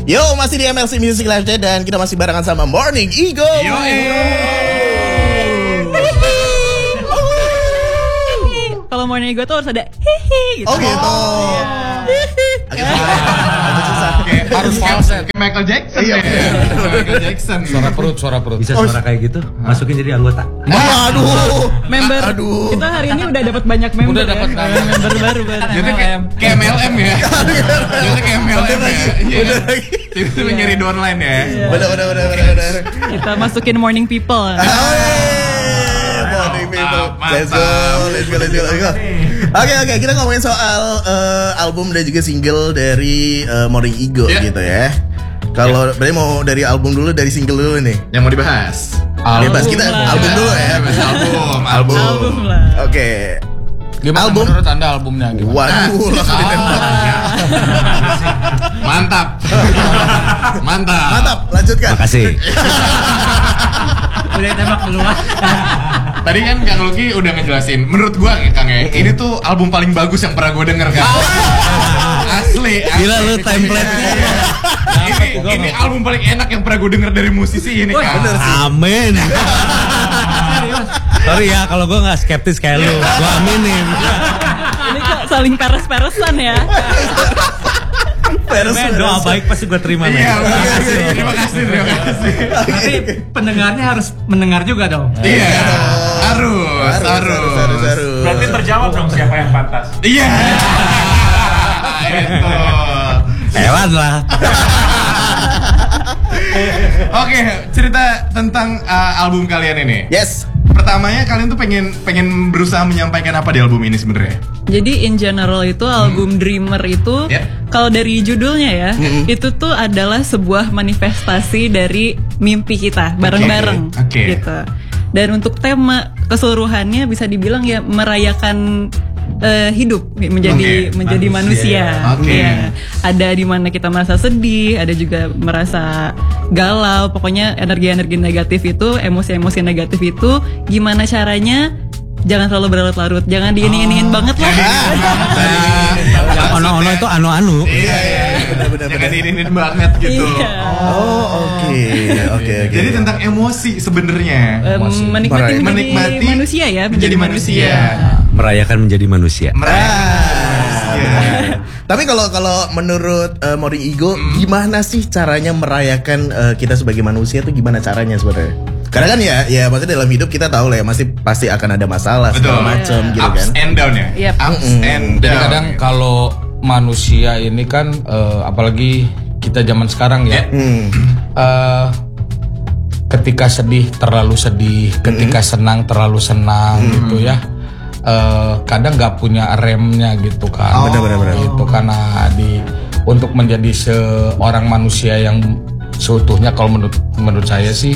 Yo, masih di MLC Music Live Chat dan kita masih barengan sama Morning Ego. Yo. Kalau Morning Ego tuh harus ada hihi gitu. Oh gitu. Agak susah. Harus falset kayak Michael Jackson. Iya, Michael Jackson. Suara perut. Bisa suara kayak gitu, masukin jadi anggota. Aduh. Member. Kita hari ini udah dapat banyak member. Udah dapat member baru. Jadi kayak MLM ya. Jadi kayak MLM ya. Udah lagi. Itu nyari downline ya. Benar. Kita masukin Morning People. Morning people. Mantap. Let's go. Oke, kita ngomongin soal album dan juga single dari Morning Ego gitu ya. Kalau berarti mau dari album dulu, dari single dulu nih. Yang mau dibahas. Bebas kita album dulu ya. Album lah. Oke. Gimana Album? menurut Anda albumnya gimana? Waduh, langsung ditembak. Mantap, lanjutkan. Makasih. Udah tembak duluan. Tadi kan Kang Lucky udah ngejelasin. Menurut gua Kang ya, ini tuh album paling bagus yang pernah gua denger kan. Asli. Gila lu template-nya. Ini album paling enak yang pernah gua denger dari musisi ini kan. Bener sih. Amin. Sorry ya kalau gue nggak skeptis kayak lu, gue aminin. Ini kok saling peres-peresan ya. Men, doa baik pasti gue terima. Iya, terima kasih. Berarti pendengarnya harus mendengar juga dong. Iya. Harus. Berarti terjawab dong siapa yang pantas. Iya. Itu. Hewan lah. Oke, cerita tentang album kalian ini. Yes. Pertamanya kalian tuh pengen berusaha menyampaikan apa di album ini sebenarnya? Jadi in general itu album Dreamer itu kalau dari judulnya ya, itu tuh adalah sebuah manifestasi dari mimpi kita bareng-bareng gitu. Dan untuk tema keseluruhannya bisa dibilang ya merayakan hidup menjadi manusia. Ya. Ada di mana kita merasa sedih, ada juga merasa galau. Pokoknya energi-energi negatif itu, emosi-emosi negatif itu gimana caranya jangan terlalu berlarut-larut, jangan diini-iniin banget lah. Yang ono-ono itu anu-anu. Iya. Benar. Jangan diinin banget gitu. Iya. Oke. Jadi tentang emosi sebenarnya. Menikmati manusia ya, menjadi manusia. Merayakan menjadi manusia. Tapi kalau menurut Morning Ego, gimana sih caranya merayakan kita sebagai manusia tuh gimana caranya sebenarnya? Karena kan ya maksudnya dalam hidup kita tahu lah ya pasti akan ada masalah segala macam gitu kan. Ups and down ya. Yep. Ups and down. Jadi kadang kalau manusia ini kan apalagi kita zaman sekarang ya. Ketika sedih terlalu sedih, ketika senang terlalu senang gitu ya. Kadang nggak punya remnya gitu kan. Benar. Gitu karena untuk menjadi seorang manusia yang seutuhnya kalau menurut saya sih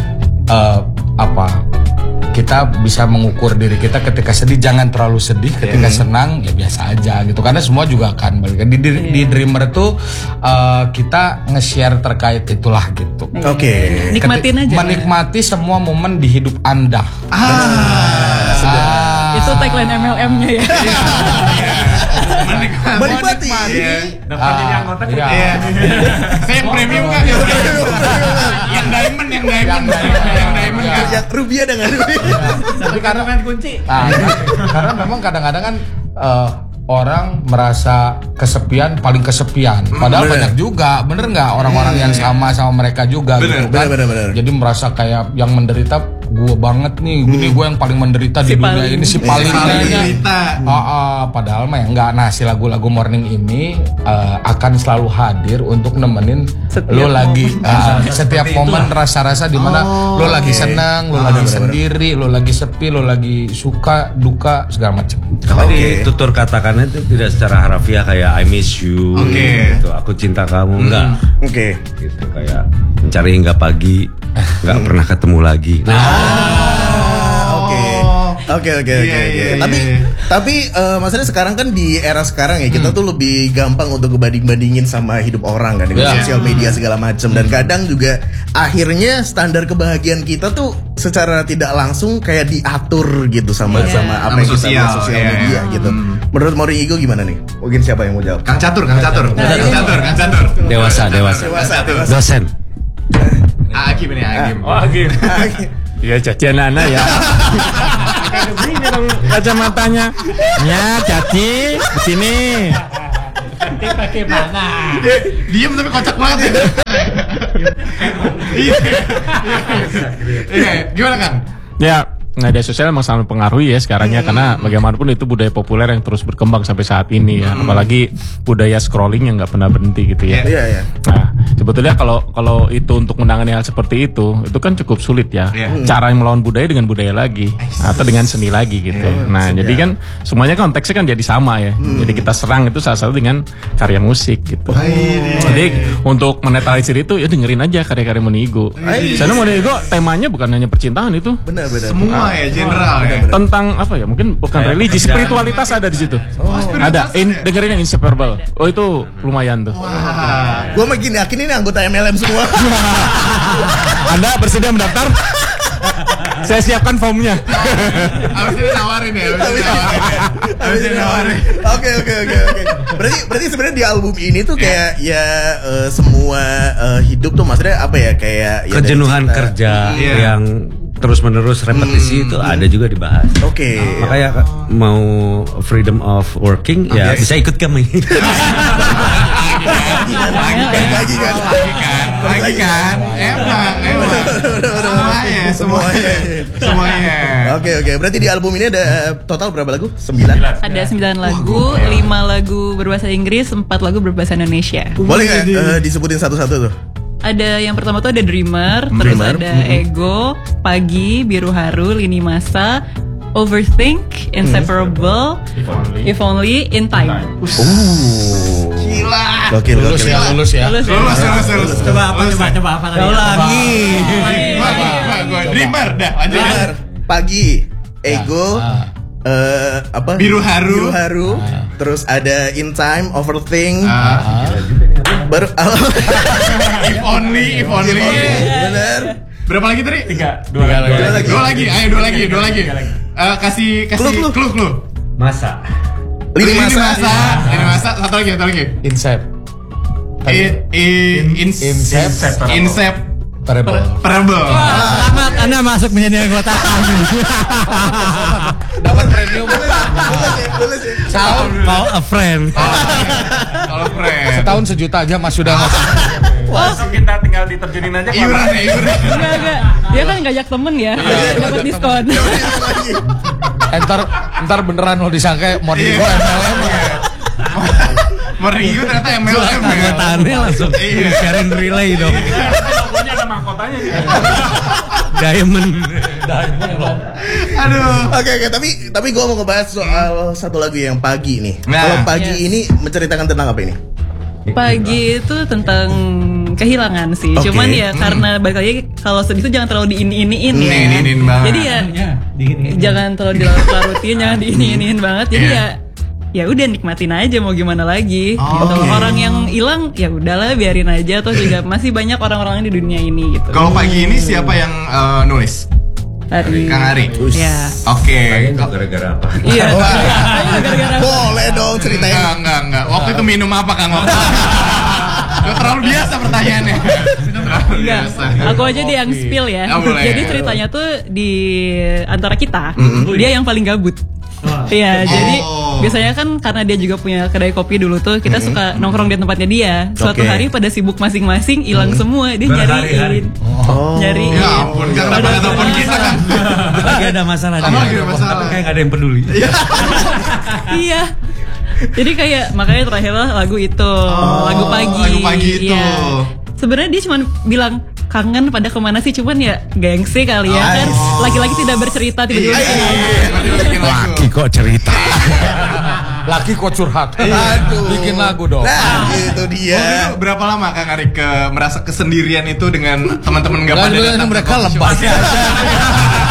kita bisa mengukur diri kita ketika sedih jangan terlalu sedih, ketika senang ya biasa aja gitu karena semua juga akan balik. Di Dreamer tuh kita nge-share terkait itulah gitu. Oke. Nikmatin aja. Menikmati semua momen di hidup Anda. Itu tagline MLM-nya ya. Menikmati. Dapat jadi anggota Iya. Saya yang premium kan ya. Yang diamond kan. Yang rupiah dengan Tapi karena kan kunci. Karena memang kadang-kadang kan orang merasa kesepian, paling kesepian. Padahal banyak juga, bener nggak orang-orang yang sama mereka juga gitu kan. Bener. Jadi merasa kayak yang menderita gue banget nih, ini gue yang paling menderita di dunia ini, si paling menderita. Padahal mah ya enggak. Nah, si lagu-lagu Morning ini akan selalu hadir untuk nemenin lo lagi setiap momen rasa-rasa di mana lo lagi senang, lo lagi sendiri, lo lagi sepi, lo lagi suka, duka, segala macam. Tadi tutur katakannya itu tidak secara harafiah kayak I miss you, gitu. Aku cinta kamu, enggak. Gitu kayak mencari hingga pagi, enggak pernah ketemu lagi. Oke. Tapi maksudnya sekarang kan di era sekarang ya kita tuh lebih gampang untuk banding-bandingin sama hidup orang kan dengan sosial media segala macam dan kadang juga akhirnya standar kebahagiaan kita tuh secara tidak langsung kayak diatur gitu sama apa yang kita buat sosial media gitu. Menurut Morning Ego gimana nih? Mungkin siapa yang mau jawab? Kang Catur. Dewasa. Dosen. Agim ini Agim. Oh Agim. Iya Caci anak-anak ya. Ada begini dong kacamatanya. Ya Caci di sini. Caci pakai mana? Diam tapi kocak banget ya. Iya. Gimana Kang? Ya, media sosial memang sangat mempengaruhi ya sekarangnya karena bagaimanapun itu budaya populer yang terus berkembang sampai saat ini ya. Apalagi budaya scrolling yang nggak pernah berhenti gitu ya. Iya. Nah, sebetulnya kalau itu untuk menangani hal seperti itu kan cukup sulit ya. Cara yang melawan budaya dengan budaya lagi atau dengan seni lagi gitu. Nah, jadi kan semuanya konteksnya kan jadi sama ya. Jadi kita serang itu salah satu dengan karya musik gitu. Jadi untuk menetralisir itu ya dengerin aja karya-karya Morning Ego. Karena Morning Ego temanya bukan hanya percintaan itu. Benar. Semua ya general ya. Tentang apa ya? Mungkin bukan religi, spiritualitas ada di situ. Ada. Dengerin yang Inseparable. Oh itu lumayan tuh. Gue makin yakin ini anggota MLM semua. Anda bersedia mendaftar? Saya siapkan formnya. Harus ditawarin ya. Oke. Berarti sebenarnya di album ini tuh kayak semua hidup tuh maksudnya apa ya kayak kejenuhan kerja yang terus-menerus repetisi itu ada juga dibahas. Oke. Makanya mau freedom of working ya bisa ikut kami. Lagi kan. Emang. Semuanya. Oke. Berarti di album ini ada total berapa lagu? 9? Ada 9 lagu, 5 lagu berbahasa Inggris, 4 lagu berbahasa Indonesia. Boleh nggak disebutin satu-satu tuh? Ada yang pertama tuh ada Dreamer, terus ada Ego, Pagi, Biru Haru, Lini Masa, Overthink, Inseparable, If Only, In Time. Gila. Lulus ya. Coba apa tadi? Lagi. Dreamer dah lanjut. Pagi, Ego, Biru Haru. Terus ada In Time, Overthink. Baru If only. Bener. Berapa lagi tadi? 3. Dua lagi. Ayo dua lagi. Kasih clue. Masa. Lini masa. Satu lagi. Inseparable. Selamat, Anda masuk menjadi anggota kami. Dapat premium. Call a friend. Kalau friend. Setahun 1 juta aja Mas sudah masuk. Langsung kita tinggal diterjunin aja. Iuran. Enggak. Dia kan ngajak temen ya, dapat diskon. Ntar beneran lo disangka Morning Ego MLM. Morning Ego ternyata MLM. Anggotaannya langsung sharing relay dong. Logonya ada mahkotanya gitu. Diamond. Aduh. Oke, tapi gue mau ngebahas soal satu lagu yang Pagi nih. Nah. Kalau Pagi ini menceritakan tentang apa ini? Pagi itu tentang kehilangan sih. Oke. Cuman ya karena balik lagi kalau sedih itu jangan terlalu diini-iniin ya. Diini-iniin banget. Jadi ya jangan terlalu dilarut-larutin, jangan diini-iniin banget. Jadi ya udah nikmatin aja mau gimana lagi. Gitu. Orang yang hilang ya udahlah biarin aja. Atau juga masih banyak orang-orang di dunia ini gitu. Kalau Pagi ini siapa yang nulis? Ari. Kang Ari. Ya. Oke. Gara-gara apa? Iya. Gara-gara Boleh dong ceritain. Enggak. Waktu itu minum apa Kang? Udah terlalu biasa pertanyaannya. Terlalu biasa. Aku aja dia yang spill ya. Boleh. Jadi ceritanya tuh di antara kita, dia yang paling gabut. Iya, jadi biasanya kan karena dia juga punya kedai kopi dulu tuh, kita suka nongkrong di tempatnya dia. Suatu hari pada sibuk masing-masing, hilang semua, dia nyariin. Nyariin. Ya ampun, kan pada telepon kita kan. Lagi ada masalah. Lagi ada masalah. Tapi kayak gak ada yang peduli. Iya. Jadi kayak makanya terakhir lagu itu, lagu Pagi. Lagu Pagi itu. Iya. Sebenarnya dia cuma bilang kangen pada kemana sih, cuman ya gengsi kali ya kan. Laki-laki tidak bercerita tiba-tiba. Laki kok cerita. Laki kok curhat. Aduh. Bikin lagu dong. Nah, itu dia. Waktu itu berapa lama Kang Ari merasa kesendirian itu dengan teman-teman nggak pada datang? Mereka lebay.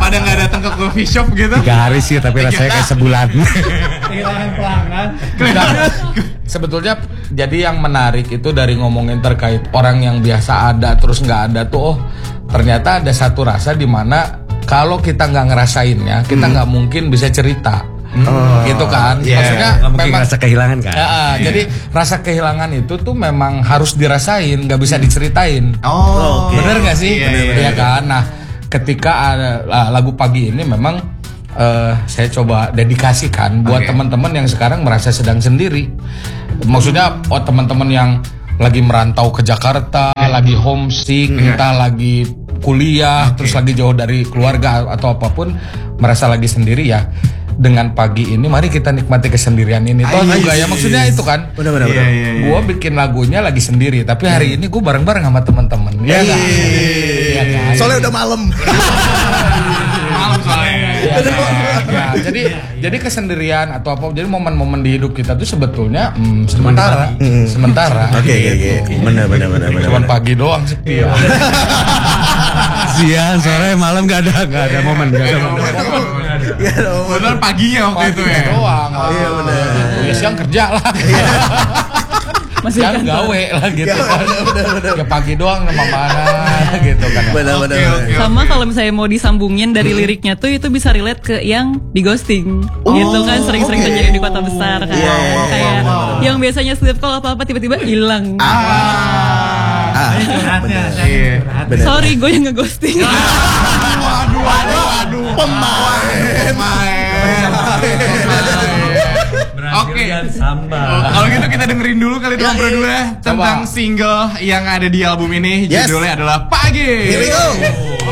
pada nggak datang ke coffee shop gitu? 3 hari sih, tapi rasanya kayak sebulan. Kehilangan pelanggan. Sebetulnya jadi yang menarik itu dari ngomongin terkait orang yang biasa ada terus nggak ada tuh, ternyata ada satu rasa di mana kalau kita nggak ngerasainnya, kita nggak mungkin bisa cerita. Gitu kan, maksudnya memang rasa kehilangan kan. Jadi rasa kehilangan itu tuh memang harus dirasain, nggak bisa diceritain. Bener nggak sih? Iya kan. Nah, ketika ada lagu Pagi ini memang saya coba dedikasikan buat teman-teman yang sekarang merasa sedang sendiri. Maksudnya teman-teman yang lagi merantau ke Jakarta, lagi homesick, entah lagi kuliah, terus lagi jauh dari keluarga atau apapun, merasa lagi sendiri ya. Dengan Pagi ini mari kita nikmati kesendirian ini. Toh juga ya maksudnya itu kan. Benar. Gua bikin lagunya lagi sendiri, tapi hari ini gua bareng-bareng sama teman-teman. Iya kan? Soalnya udah malam. Malam soalnya. Jadi kesendirian atau apa, jadi momen-momen di hidup kita tuh sebetulnya sementara. Oke. Benar. Cuman pagi doang sepi. Siang, sore, malam gak ada momen. Benar paginya waktu itu ya. Doang. Iya benar. Ya siang kerja lah. Masih kan gawe lah gitu kan. Ya pagi doang sama mana gitu kan. Benar. Sama kalau misalnya mau disambungin dari liriknya tuh itu bisa relate ke yang di ghosting. Gitu kan sering-sering terjadi di kota besar kan. Kayak yang biasanya setiap kalau apa-apa tiba-tiba hilang. Sorry gue yang ngeghosting. Waduh. Pemain. Oke. Kalau gitu kita dengerin dulu kali itu berdua tentang single yang ada di album ini. Judulnya adalah Pagi. Here we go.